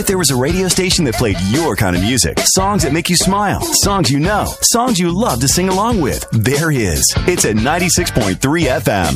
there was a radio station that played your kind of music, songs that make you smile, songs you know, songs you love to sing along with, there is. It's at 96.3 FM.